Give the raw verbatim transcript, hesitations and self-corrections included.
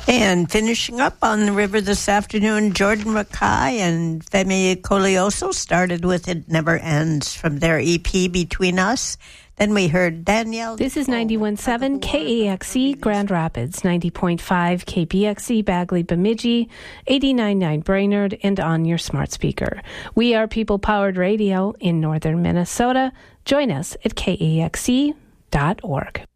And finishing up on the river this afternoon, Jordan Mackay and Femi Colioso started with It Never Ends from their E P Between Us. Then we heard Danielle. This is ninety-one point seven K A X E Grand Rapids, ninety point five K B X E Bagley Bemidji, eighty-nine point nine Brainerd, and on your smart speaker. We are People-Powered Radio in northern Minnesota. Join us at K A X E dot org.